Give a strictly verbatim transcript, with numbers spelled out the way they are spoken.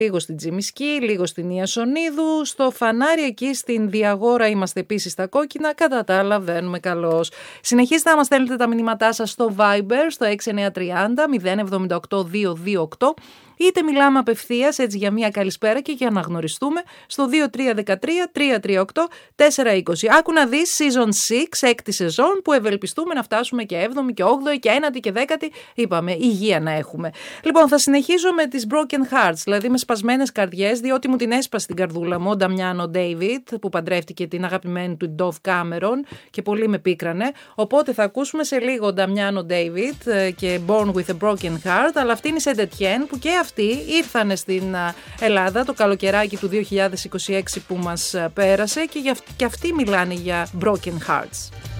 λίγο στην Τζιμισκή, λίγο στην Ιασονίδου, στο Φανάρι εκεί στην Διαγόρα είμαστε επίσης στα κόκκινα, κατά τα άλλα βαίνουμε καλώς. Συνεχίστε να μας στέλνετε τα μηνύματά σας στο Viber, στο έξι εννιά τρία μηδέν μηδέν εβδομήντα οκτώ διακόσια είκοσι οκτώ, είτε μιλάμε απευθείας έτσι για μια καλησπέρα και για να γνωριστούμε στο δύο τρία ένα τρία τρία τρία οκτώ τέσσερα είκοσι. Άκου να δεις season έξι, έκτη σεζόν, που ευελπιστούμε να φτάσουμε και έβδομη και όγδοη και ένατη και δέκατη. Είπαμε, υγεία να έχουμε. Λοιπόν, θα συνεχίζω με τις broken hearts, δηλαδή με σπασμένες καρδιές, διότι μου την έσπασε την καρδούλα μου ο Νταμιάνο Ντέιβιτ, που παντρεύτηκε την αγαπημένη του Ντόβ Κάμερον και πολύ με πίκρανε. Οπότε θα ακούσουμε σε λίγο Νταμιάνο Ντέιβιτ και Born with a Broken Heart, αλλά αυτή είναι η Saint Etienne, που και αυτοί ήρθανε στην Ελλάδα το καλοκαιράκι του δύο χιλιάδες είκοσι έξι που μας πέρασε και, για, και αυτοί μιλάνε για broken hearts.